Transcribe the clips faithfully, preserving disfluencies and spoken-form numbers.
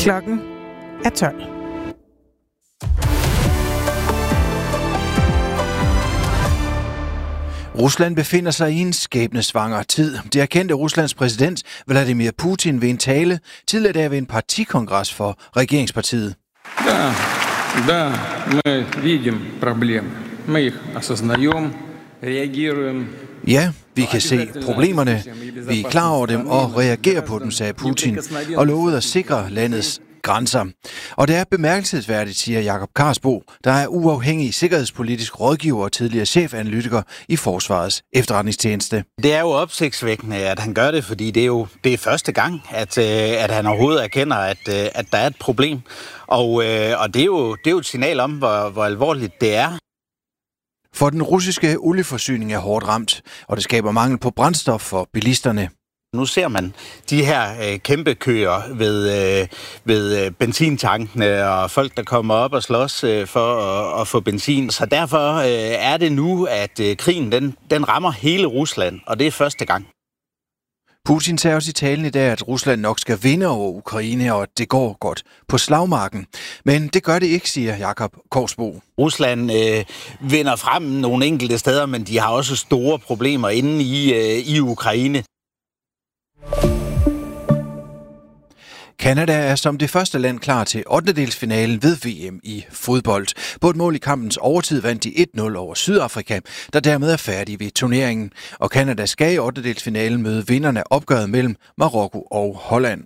Klokken er tolv. Rusland befinder sig i en skæbnesvanger tid. Det erkendte Ruslands præsident Vladimir Putin ved en tale tidligere dag ved en partikongres for regeringspartiet. Да, да, мы видим проблемы. Мы их осознаем, реагируем. Ja, vi kan se problemerne, vi er klar over dem og reagerer på dem, sagde Putin, og lovede at sikre landets grænser. Og det er bemærkelsesværdigt, siger Jakob Karsbo, der er uafhængig sikkerhedspolitisk rådgiver og tidligere chefanalytiker i Forsvarets efterretningstjeneste. Det er jo opsigtsvækkende, at han gør det, fordi det er jo det er første gang, at, at han overhovedet erkender, at, at der er et problem. Og, og det, er jo, det er jo et signal om, hvor, hvor alvorligt det er. For den russiske olieforsyning er hårdt ramt, og det skaber mangel på brændstof for bilisterne. Nu ser man de her øh, kæmpe køer ved, øh, ved øh, benzintankene og folk, der kommer op og slås øh, for at, at få benzin. Så derfor øh, er det nu, at øh, krigen den, den rammer hele Rusland, og det er første gang. Putin sagde også i talen i dag, at Rusland nok skal vinde over Ukraine, og at det går godt på slagmarken. Men det gør det ikke, siger Jakob Karsbo. Rusland øh, vinder frem nogle enkelte steder, men de har også store problemer inde i, øh, i Ukraine. Canada er som det første land klar til ottendedelsfinalen ved V M i fodbold. På et mål i kampens overtid vandt de et nul over Sydafrika, der dermed er færdige ved turneringen. Og Canada skal i ottendedelsfinalen møde vinderne af opgøret mellem Marokko og Holland.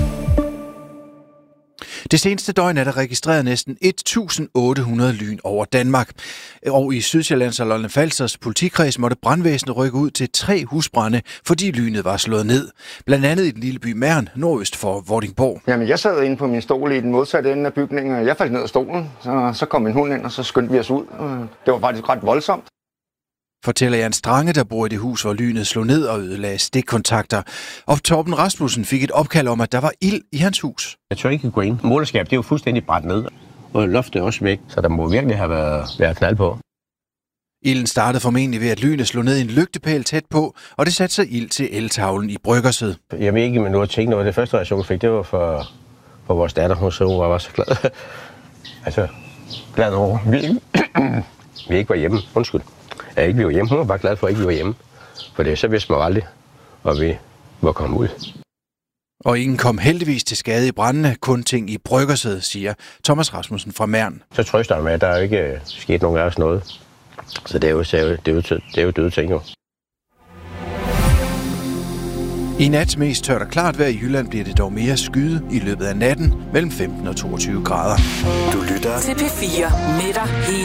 Det seneste døgn er der registreret næsten et tusind otte hundrede lyn over Danmark. Og i Sydsjællands og Lolland-Falsters politikreds måtte brandvæsenet rykke ud til tre husbrande, fordi lynet var slået ned. Blandt andet i den lille by Mern, nordøst for Vordingborg. Jamen, jeg sad inde på min stol i den modsatte ende af bygningen, og jeg faldt ned af stolen. Så, så kom min hund ind, og så skyndte vi os ud. Det var faktisk ret voldsomt. Fortæller Jan Strange, der bor i det hus, hvor lynet slog ned og ødelagde stikkontakter. Og Torben Rasmussen fik et opkald om, at der var ild i hans hus. Jeg tror ikke, jeg kunne gå ind. Moderskab, det er jo fuldstændig brændt ned. Og loftet er også væk, så der må virkelig have været, været knald på. Ilden startede formentlig ved, at lynet slog ned i en lygtepæl tæt på, og det satte sig ild til eltavlen i Bryggersød. Jeg ved ikke, men nu har tænkt noget. Det første reaktion fik, det var for, for vores datter. Hun så hun var så glad. altså, glad over. Vi ikke, vi ikke var hjemme. Undskyld. Jeg ikke vi var hjemme. Hun var bare glad for, at ikke vi var hjemme. For det så vidste man aldrig, og vi var kommet ud. Og ingen kom heldigvis til skade i brændene, kun ting i Bryggersød, siger Thomas Rasmussen fra Mern. Så trøster jeg med, at der er ikke sket nogen af os noget. Så det er jo, det er jo, det er jo, det er jo døde ting jo. I nat mest tørt og klart vejr i Jylland bliver det dog mere skyde i løbet af natten mellem femten og toogtyve grader. Du lytter til P fire med dig hele